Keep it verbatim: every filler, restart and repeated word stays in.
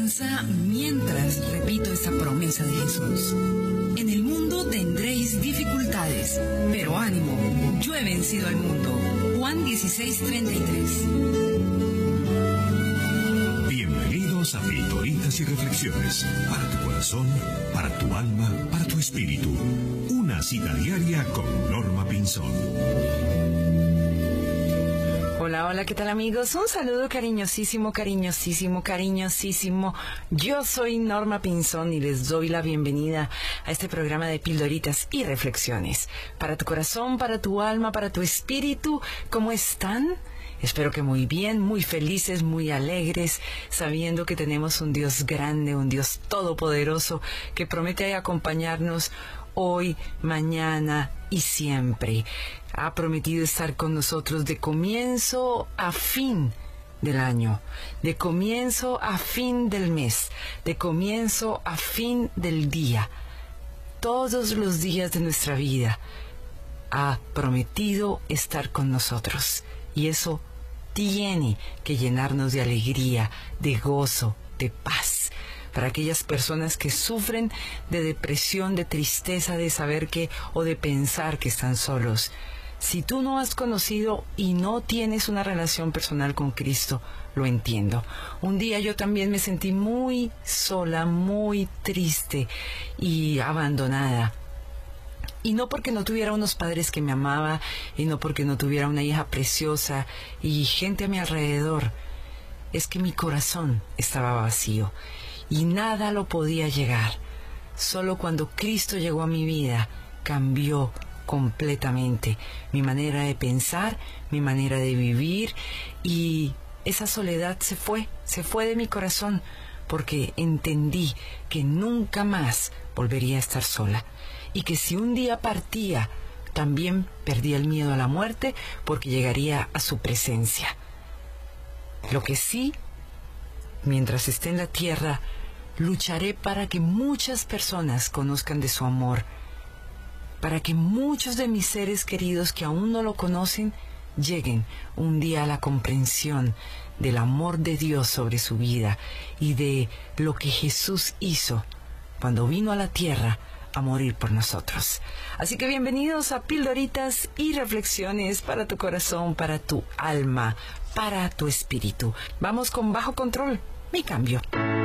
esperanza mientras repito esa promesa de Jesús. En el mundo tendréis dificultades, pero ánimo, yo he vencido al mundo. Juan dieciséis, treinta y tres. Bienvenidos a Pildoritas y Reflexiones, para tu corazón, para tu alma, para tu espíritu. Una cita diaria con Norma Pinzón. Hola, hola, ¿qué tal amigos? Un saludo cariñosísimo, cariñosísimo, cariñosísimo. Yo soy Norma Pinzón y les doy la bienvenida a este programa de Pildoritas y Reflexiones. Para tu corazón, para tu alma, para tu espíritu, ¿cómo están? Espero que muy bien, muy felices, muy alegres, sabiendo que tenemos un Dios grande, un Dios todopoderoso, que promete acompañarnos hoy, mañana y siempre. Ha prometido estar con nosotros de comienzo a fin del año, de comienzo a fin del mes, de comienzo a fin del día. Todos los días de nuestra vida ha prometido estar con nosotros. Y eso tiene que llenarnos de alegría, de gozo, de paz. Para aquellas personas que sufren de depresión, de tristeza, de saber que o de pensar que están solos. Si tú no has conocido y no tienes una relación personal con Cristo, lo entiendo. Un día yo también me sentí muy sola, muy triste y abandonada. Y no porque no tuviera unos padres que me amaban, y no porque no tuviera una hija preciosa y gente a mi alrededor. Es que mi corazón estaba vacío y nada lo podía llegar. Solo cuando Cristo llegó a mi vida, cambió completamente mi manera de pensar, mi manera de vivir, y esa soledad se fue, se fue de mi corazón, porque entendí que nunca más volvería a estar sola, y que si un día partía, también perdía el miedo a la muerte, porque llegaría a su presencia. Lo que sí, mientras esté en la tierra, lucharé para que muchas personas conozcan de su amor, para que muchos de mis seres queridos que aún no lo conocen, lleguen un día a la comprensión del amor de Dios sobre su vida y de lo que Jesús hizo cuando vino a la tierra a morir por nosotros. Así que bienvenidos a Pildoritas y Reflexiones para tu corazón, para tu alma, para tu espíritu. Vamos con Bajo Control, mi cambio.